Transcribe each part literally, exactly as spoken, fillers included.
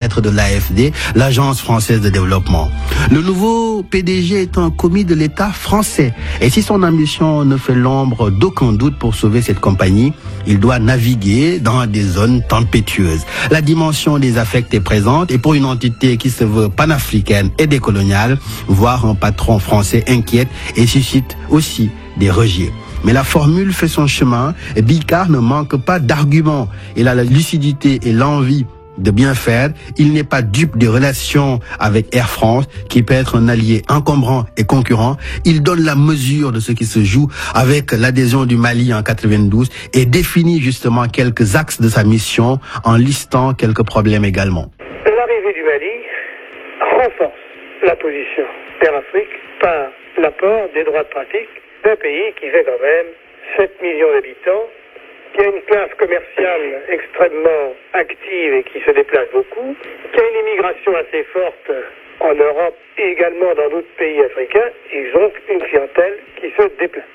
maître de l'A F D, l'Agence française de développement. Le nouveau P D G est un commis de l'État français. Et si son ambition ne fait l'ombre d'aucun doute pour sauver cette compagnie, il doit naviguer dans des zones tempétueuses. La dimension des affects est présente et pour une entité qui se veut panafricaine et décoloniale, voir un patron français inquiète et suscite aussi des rejets. Mais la formule fait son chemin et Bicard ne manque pas d'arguments. Il a la lucidité et l'envie de bien faire. Il n'est pas dupe des relations avec Air France, qui peut être un allié encombrant et concurrent. Il donne la mesure de ce qui se joue avec l'adhésion du Mali en quatre-vingt-douze et définit justement quelques axes de sa mission en listant quelques problèmes également. L'arrivée du Mali renforce la position d'Air Afrique par l'apport des droits de trafic d'un pays qui fait quand même sept millions d'habitants, qui a une classe commerciale extrêmement active et qui se déplace beaucoup, qui a une immigration assez forte en Europe et également dans d'autres pays africains, et donc une clientèle qui se déplace.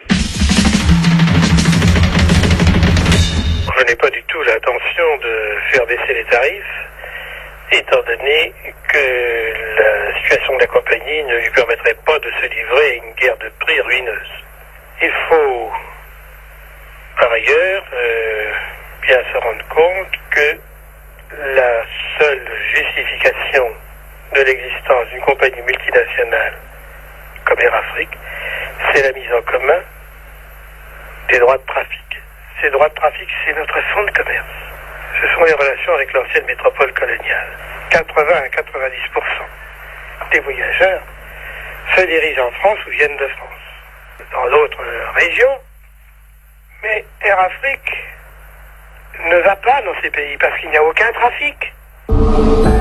Je n'ai pas du tout l'intention de faire baisser les tarifs, étant donné que la situation de la compagnie ne lui permettrait pas de se livrer à une guerre de prix ruineuse. Il faut, par ailleurs, euh, bien se rendre compte que la seule justification de l'existence d'une compagnie multinationale comme Air Afrique, c'est la mise en commun des droits de trafic. Ces droits de trafic, c'est notre fonds de commerce. Ce sont les relations avec l'ancienne métropole coloniale. quatre-vingts à quatre-vingt-dix pour cent des voyageurs se dirigent en France ou viennent de France. Dans d'autres régions, mais Air Afrique ne va pas dans ces pays parce qu'il n'y a aucun trafic.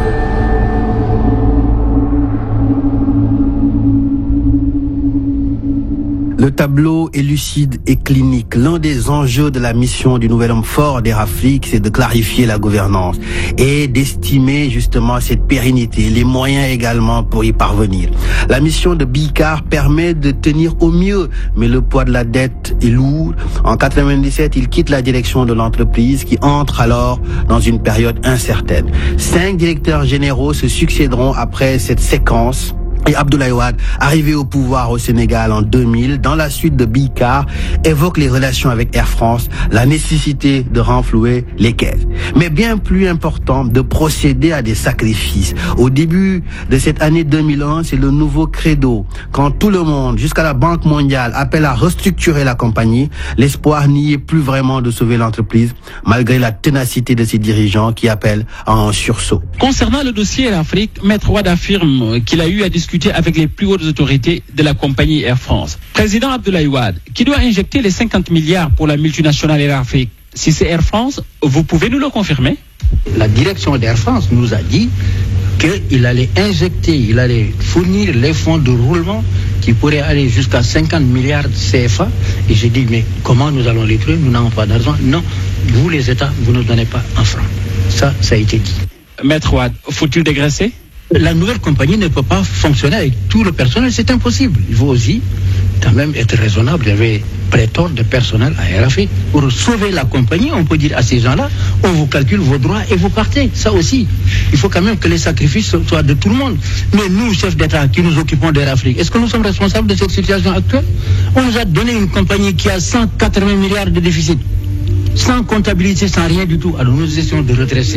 Le tableau est lucide et clinique. L'un des enjeux de la mission du nouvel homme fort d'Air Afrique, c'est de clarifier la gouvernance et d'estimer justement cette pérennité, les moyens également pour y parvenir. La mission de Bicard permet de tenir au mieux, mais le poids de la dette est lourd. En quatre-vingt-dix-sept, il quitte la direction de l'entreprise qui entre alors dans une période incertaine. Cinq directeurs généraux se succéderont après cette séquence. Et Abdoulaye Wade, arrivé au pouvoir au Sénégal en deux mille, dans la suite de Bicard, évoque les relations avec Air France, la nécessité de renflouer les caisses. Mais bien plus important, de procéder à des sacrifices. Au début de cette année deux mille un, c'est le nouveau credo. Quand tout le monde, jusqu'à la Banque mondiale, appelle à restructurer la compagnie, l'espoir n'y est plus vraiment de sauver l'entreprise, malgré la ténacité de ses dirigeants qui appellent à un sursaut. Concernant le dossier Air Afrique, Maître Wade affirme qu'il a eu à discuter avec les plus hautes autorités de la compagnie Air France. Président Abdoulaye Wade, qui doit injecter les cinquante milliards pour la multinationale Air Afrique, si c'est Air France, vous pouvez nous le confirmer? La direction d'Air France nous a dit qu'il allait injecter, il allait fournir les fonds de roulement qui pourraient aller jusqu'à cinquante milliards de C F A. Et j'ai dit, mais comment nous allons les trouver? Nous n'avons pas d'argent. Non, vous les États, vous ne donnez pas un franc. Ça, ça a été dit. Maître Wade, faut-il dégraisser? La nouvelle compagnie ne peut pas fonctionner avec tout le personnel, c'est impossible. Il faut aussi quand même être raisonnable. Il y avait pléthore de personnel à Air Afrique. Pour sauver la compagnie, on peut dire à ces gens-là, on vous calcule vos droits et vous partez. Ça aussi, il faut quand même que les sacrifices soient de tout le monde. Mais nous, chefs d'État qui nous occupons d'Air Afrique, est-ce que nous sommes responsables de cette situation actuelle? On nous a donné une compagnie qui a cent quatre-vingts milliards de déficit, sans comptabilité, sans rien du tout. Alors nous essayons de redresser.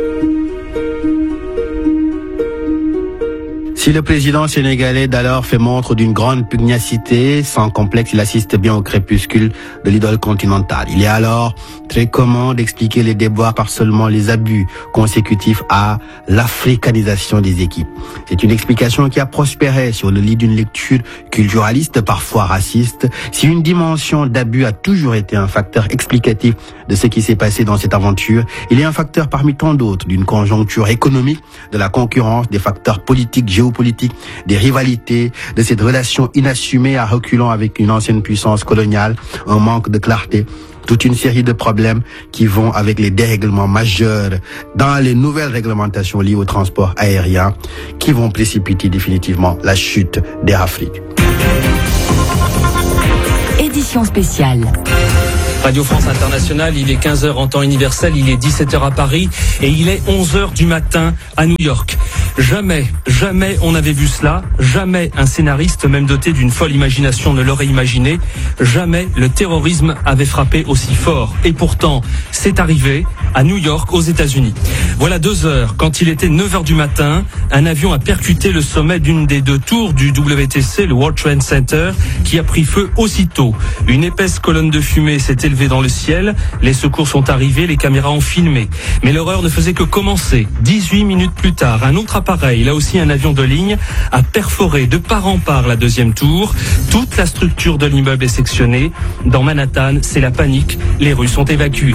Si le président sénégalais d'alors fait montre d'une grande pugnacité, sans complexe, il assiste bien au crépuscule de l'idole continentale. Il est alors très commun d'expliquer les déboires par seulement les abus consécutifs à l'africanisation des équipes. C'est une explication qui a prospéré sur le lit d'une lecture culturaliste, parfois raciste. Si une dimension d'abus a toujours été un facteur explicatif de ce qui s'est passé dans cette aventure, il est un facteur parmi tant d'autres d'une conjoncture économique, de la concurrence, des facteurs politiques, géopolitiques, politique, des rivalités, de cette relation inassumée à reculant avec une ancienne puissance coloniale, un manque de clarté, toute une série de problèmes qui vont avec les dérèglements majeurs dans les nouvelles réglementations liées au transport aérien qui vont précipiter définitivement la chute d'Air Afrique. Édition spéciale. Radio France Internationale, il est quinze heures en temps universel, il est dix-sept heures à Paris et il est onze heures du matin à New York. Jamais, jamais on n'avait vu cela, jamais un scénariste, même doté d'une folle imagination, ne l'aurait imaginé, jamais le terrorisme avait frappé aussi fort. Et pourtant, c'est arrivé à New York, aux États-Unis. Voilà deux heures, quand il était neuf heures du matin, un avion a percuté le sommet d'une des deux tours du W T C, le World Trade Center, qui a pris feu aussitôt. Une épaisse colonne de fumée s'est élevée dans le ciel, les secours sont arrivés, les caméras ont filmé. Mais l'horreur ne faisait que commencer. dix-huit minutes plus tard, un autre appareil, là aussi un avion de ligne, a perforé de part en part la deuxième tour. Toute la structure de l'immeuble est sectionnée. Dans Manhattan, c'est la panique, les rues sont évacuées.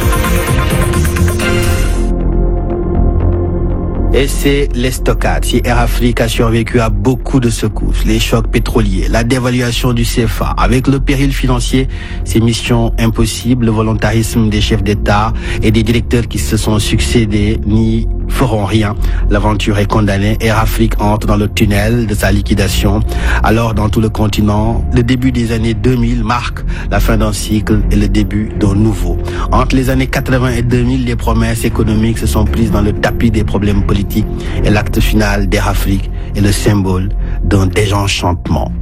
Et c'est l'estocade. Si Air Afrique a survécu à beaucoup de secousses, les chocs pétroliers, la dévaluation du C F A, avec le péril financier, ces missions impossibles, le volontarisme des chefs d'État et des directeurs qui se sont succédés n'y feront rien. L'aventure est condamnée. Air Afrique entre dans le tunnel de sa liquidation. Alors, dans tout le continent, le début des années deux mille marque la fin d'un cycle et le début d'un nouveau. Entre les années quatre-vingts et deux mille, les promesses économiques se sont prises dans le tapis des problèmes politiques et l'acte final d'Air Afrique est le symbole d'un désenchantement.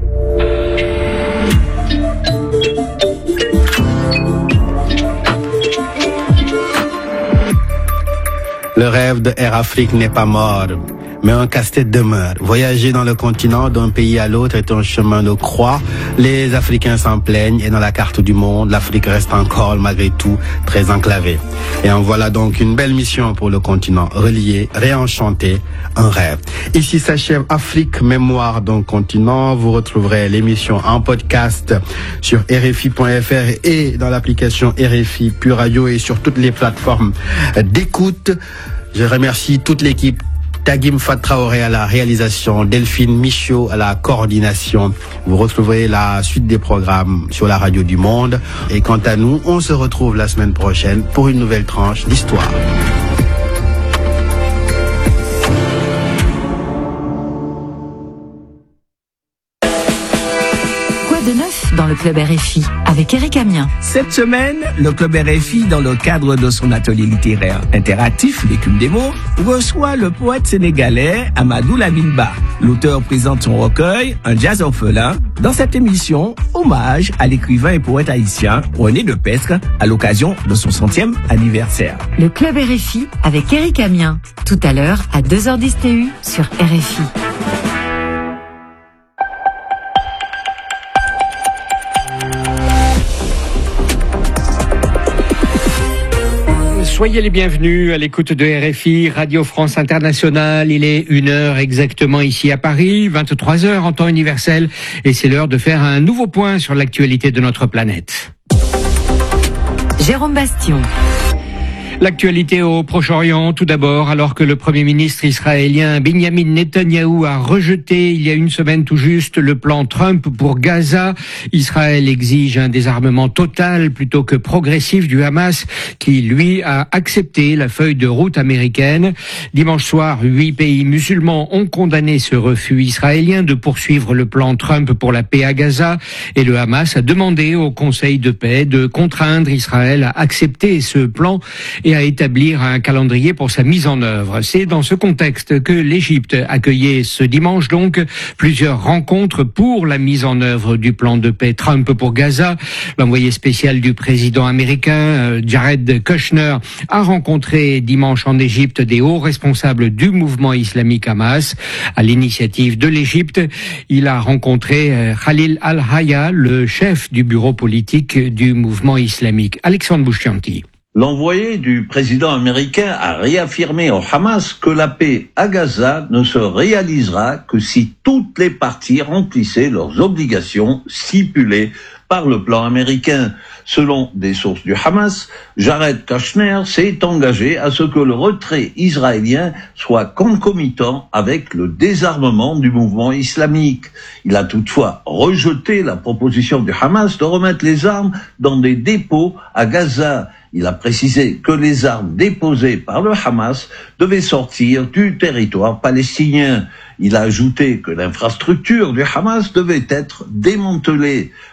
Le rêve de Air Afrique n'est pas mort, mais un casse-tête demeure. Voyager dans le continent d'un pays à l'autre est un chemin de croix. Les Africains s'en plaignent et dans la carte du monde, l'Afrique reste encore malgré tout très enclavée. Et en voilà donc une belle mission pour le continent, relier, réenchanter un rêve. Ici s'achève Afrique, mémoire d'un continent. Vous retrouverez l'émission en podcast sur R F I point F R et dans l'application R F I Pure Radio et sur toutes les plateformes d'écoute. Je remercie toute l'équipe. Tagim Fatraoré à la réalisation, Delphine Michaud à la coordination. Vous retrouverez la suite des programmes sur la radio du monde. Et quant à nous, on se retrouve la semaine prochaine pour une nouvelle tranche d'histoire. De neuf dans le Club R F I avec Eric Amien. Cette semaine, le Club R F I, dans le cadre de son atelier littéraire interactif, l'écume des mots, reçoit le poète sénégalais Amadou Lamine Ba. L'auteur présente son recueil, Un jazz orphelin, dans cette émission, hommage à l'écrivain et poète haïtien René Lepestre à l'occasion de son centième anniversaire. Le Club R F I avec Eric Amien, tout à l'heure à deux heures dix T U sur R F I. Soyez les bienvenus à l'écoute de R F I, Radio France Internationale. Il est une heure exactement ici à Paris, vingt-trois heures en temps universel, et c'est l'heure de faire un nouveau point sur l'actualité de notre planète. Jérôme Bastion. L'actualité au Proche-Orient, tout d'abord, alors que le Premier ministre israélien Benjamin Netanyahou a rejeté il y a une semaine tout juste le plan Trump pour Gaza. Israël exige un désarmement total plutôt que progressif du Hamas, qui, lui, a accepté la feuille de route américaine. Dimanche soir, huit pays musulmans ont condamné ce refus israélien de poursuivre le plan Trump pour la paix à Gaza, et le Hamas a demandé au Conseil de paix de contraindre Israël à accepter ce plan et à établir un calendrier pour sa mise en œuvre. C'est dans ce contexte que l'Égypte accueillait ce dimanche donc plusieurs rencontres pour la mise en œuvre du plan de paix Trump pour Gaza. L'envoyé spécial du président américain, Jared Kushner, a rencontré dimanche en Égypte des hauts responsables du mouvement islamique Hamas. À l'initiative de l'Égypte, il a rencontré Khalil Al-Hayya, le chef du bureau politique du mouvement islamique. Alexandre Bouchianti. L'envoyé du président américain a réaffirmé au Hamas que la paix à Gaza ne se réalisera que si toutes les parties remplissaient leurs obligations stipulées par le plan américain. Selon des sources du Hamas, Jared Kushner s'est engagé à ce que le retrait israélien soit concomitant avec le désarmement du mouvement islamique. Il a toutefois rejeté la proposition du Hamas de remettre les armes dans des dépôts à Gaza. Il a précisé que les armes déposées par le Hamas devaient sortir du territoire palestinien. Il a ajouté que l'infrastructure du Hamas devait être démantelée.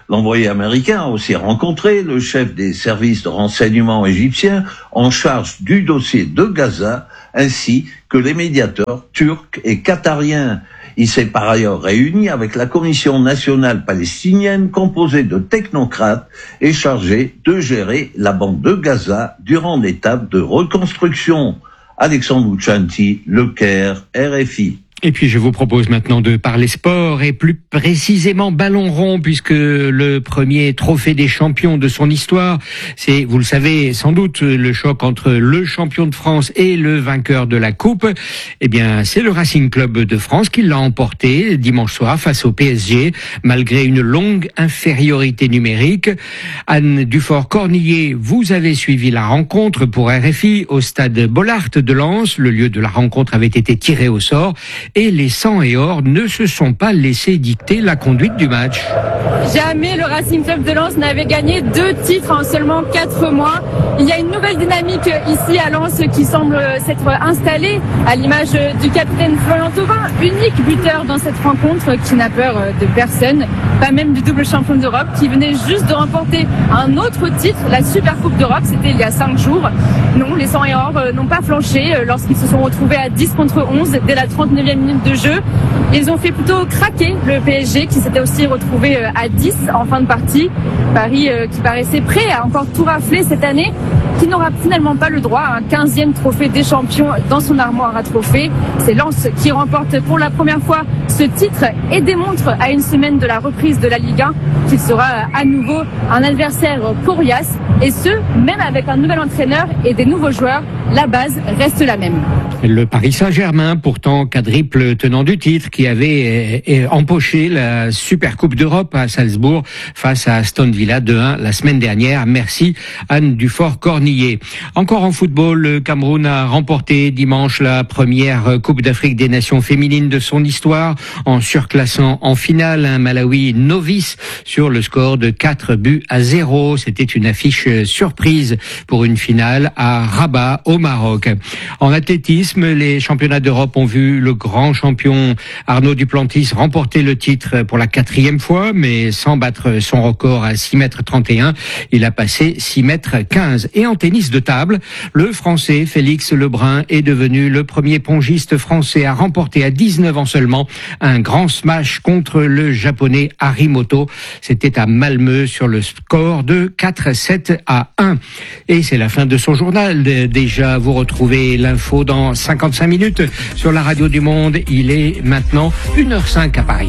L'envoyé américain a aussi rencontré le chef des services de renseignement égyptiens en charge du dossier de Gaza, ainsi que les médiateurs turcs et qatariens. Il s'est par ailleurs réuni avec la Commission nationale palestinienne composée de technocrates et chargée de gérer la bande de Gaza durant l'étape de reconstruction. Alexandre Mouchanti, Le Caire, R F I. Et puis je vous propose maintenant de parler sport et plus précisément ballon rond, puisque le premier trophée des champions de son histoire, c'est, vous le savez sans doute, le choc entre le champion de France et le vainqueur de la coupe. Eh bien, c'est le Racing Club de France qui l'a emporté dimanche soir face au P S G, malgré une longue infériorité numérique. Anne Dufort-Cornillet, vous avez suivi la rencontre pour R F I au stade Bollaert de Lens. Le lieu de la rencontre avait été tiré au sort. Et les sang et or ne se sont pas laissés dicter la conduite du match. Jamais le Racing Club de Lens n'avait gagné deux titres en seulement quatre mois. Il y a une nouvelle dynamique ici à Lens qui semble s'être installée, à l'image du capitaine Florian Thauvin, unique buteur dans cette rencontre, qui n'a peur de personne, pas même du double champion d'Europe, qui venait juste de remporter un autre titre, la Super Coupe d'Europe, c'était il y a cinq jours. Non, les sang et or n'ont pas flanché lorsqu'ils se sont retrouvés à dix contre onze dès la trente-neuvième minute de jeu. Ils ont fait plutôt craquer le P S G qui s'était aussi retrouvé à dix en fin de partie. Paris qui paraissait prêt à encore tout rafler cette année, qui n'aura finalement pas le droit à un quinzième trophée des champions dans son armoire à trophées. C'est Lens qui remporte pour la première fois ce titre et démontre à une semaine de la reprise de la Ligue un qu'il sera à nouveau un adversaire coriace, et ce, même avec un nouvel entraîneur et des nouveaux joueurs, la base reste la même. Le Paris Saint-Germain, pourtant quadruple tenant du titre, qui avait eh, empoché la Super Coupe d'Europe à Salzbourg face à Aston Villa deux un la semaine dernière. Merci Anne Dufort-Cornillet. Encore en football, le Cameroun a remporté dimanche la première Coupe d'Afrique des Nations féminines de son histoire en surclassant en finale un Malawi novice sur le score de quatre buts à zéro. C'était une affiche surprise pour une finale à Rabat au Maroc. En athlétisme, les championnats d'Europe ont vu le grand champion Arnaud Duplantis remporter le titre pour la quatrième fois, mais sans battre son record à six mètres trente et un. Il a passé six mètres quinze. Et en tennis de table, le Français Félix Lebrun est devenu le premier pongiste français à remporter à dix-neuf ans seulement un grand smash contre le Japonais Harimoto. C'était à Malmö sur le score de quatre sept à un. Et c'est la fin de son journal. Déjà, vous retrouvez l'info dans cinquante-cinq minutes sur la radio du Monde. Il est maintenant une heure cinq à Paris.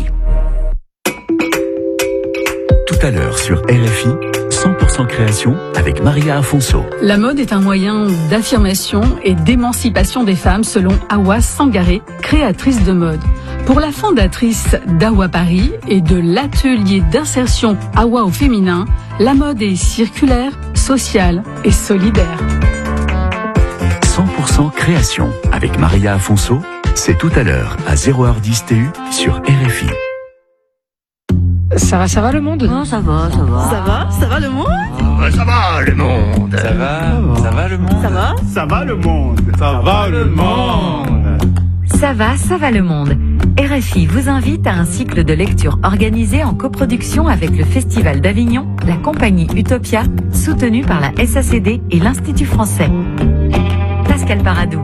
Tout à l'heure sur R F I, cent pour cent création avec Maria Afonso. La mode est un moyen d'affirmation et d'émancipation des femmes selon Awa Sangaré, créatrice de mode. Pour la fondatrice d'Awa Paris et de l'atelier d'insertion Awa au féminin, la mode est circulaire, sociale et solidaire. cent pour cent création avec Maria Afonso, c'est tout à l'heure à zéro heure dix T U sur R F I. Ça va, ça va le monde? Non, ça va, ça va. Ça va, ça va le monde? Oh, ça va le monde. Ça va, ça va le monde. Ça va? Ça va le monde. Ça va le monde. Ça va, ça va le monde. R F I vous invite à un cycle de lecture organisé en coproduction avec le Festival d'Avignon, la compagnie Utopia, soutenue par la S A C D et l'Institut français. Pascal Paradou.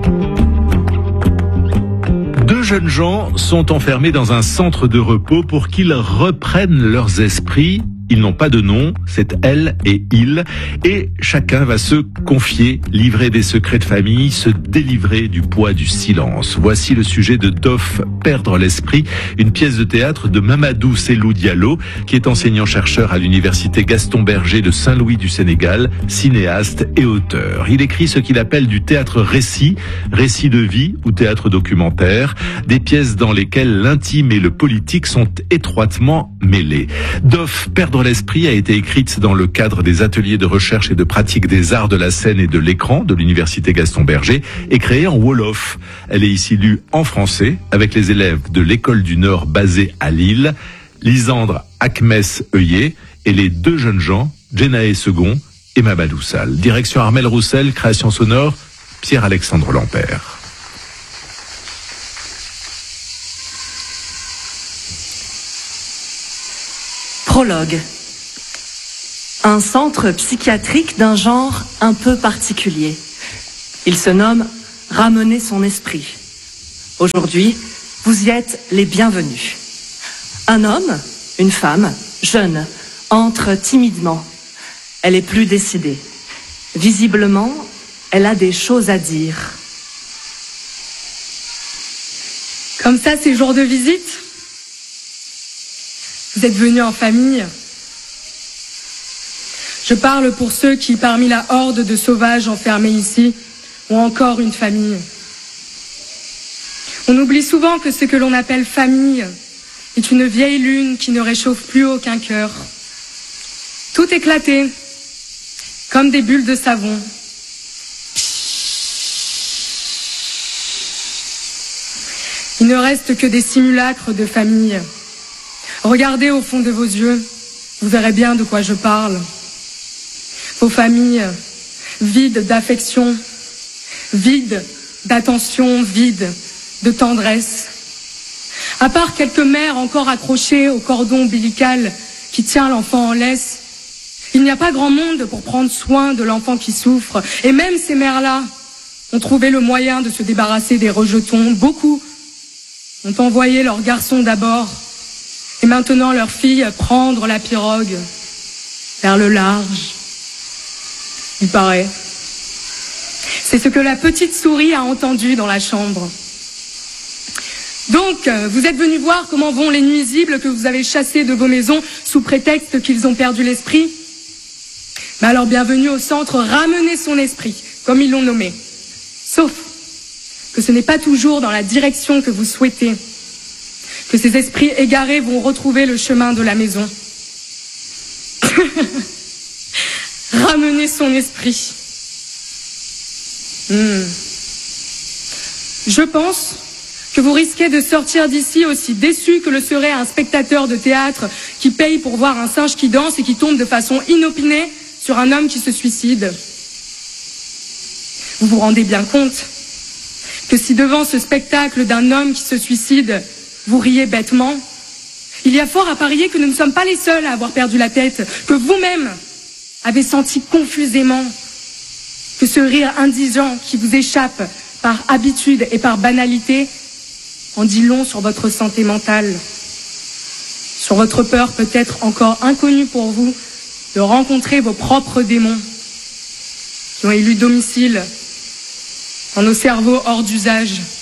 Deux jeunes gens sont enfermés dans un centre de repos pour qu'ils reprennent leurs esprits. Ils n'ont pas de nom, c'est elle et il, et chacun va se confier, livrer des secrets de famille, se délivrer du poids du silence. Voici le sujet de Dof, Perdre l'esprit, une pièce de théâtre de Mamadou Selou Diallo, qui est enseignant-chercheur à l'université Gaston Berger de Saint-Louis du Sénégal, cinéaste et auteur. Il écrit ce qu'il appelle du théâtre récit, récit de vie ou théâtre documentaire, des pièces dans lesquelles l'intime et le politique sont étroitement mêlés. Dof, Perdre l'esprit a été écrite dans le cadre des ateliers de recherche et de pratique des arts de la scène et de l'écran de l'université Gaston Berger et créée en Wolof. Elle est ici lue en français avec les élèves de l'école du Nord basée à Lille, Lisandre Akmes-Heuillet et les deux jeunes gens, Djenaé Second et Mamadou Sall. Direction Armel Roussel, création sonore, Pierre-Alexandre Lampert. Prologue. Un centre psychiatrique d'un genre un peu particulier. Il se nomme « Ramener son esprit ». Aujourd'hui, vous y êtes les bienvenus. Un homme, une femme, jeune, entre timidement. Elle est plus décidée. Visiblement, elle a des choses à dire. Comme ça, c'est jour de visite. Vous êtes venus en famille. Je parle pour ceux qui, parmi la horde de sauvages enfermés ici, ont encore une famille. On oublie souvent que ce que l'on appelle famille est une vieille lune qui ne réchauffe plus aucun cœur. Tout éclaté, comme des bulles de savon. Il ne reste que des simulacres de famille. Regardez au fond de vos yeux, vous verrez bien de quoi je parle. Vos familles vides d'affection, vides d'attention, vides de tendresse. À part quelques mères encore accrochées au cordon ombilical qui tient l'enfant en laisse, il n'y a pas grand monde pour prendre soin de l'enfant qui souffre. Et même ces mères-là ont trouvé le moyen de se débarrasser des rejetons. Beaucoup ont envoyé leurs garçons d'abord et maintenant leurs filles prendre la pirogue vers le large. Il paraît. C'est ce que la petite souris a entendu dans la chambre. Donc, vous êtes venus voir comment vont les nuisibles que vous avez chassés de vos maisons sous prétexte qu'ils ont perdu l'esprit. Mais alors, bienvenue au centre Ramener son esprit, comme ils l'ont nommé. Sauf que ce n'est pas toujours dans la direction que vous souhaitez, que ces esprits égarés vont retrouver le chemin de la maison. Ramener son esprit. Hmm. Je pense que vous risquez de sortir d'ici aussi déçu que le serait un spectateur de théâtre qui paye pour voir un singe qui danse et qui tombe de façon inopinée sur un homme qui se suicide. Vous vous rendez bien compte que si devant ce spectacle d'un homme qui se suicide, vous riez bêtement, il y a fort à parier que nous ne sommes pas les seuls à avoir perdu la tête, que vous-même avez senti confusément que ce rire indigent qui vous échappe par habitude et par banalité en dit long sur votre santé mentale, sur votre peur peut-être encore inconnue pour vous de rencontrer vos propres démons qui ont élu domicile dans nos cerveaux hors d'usage.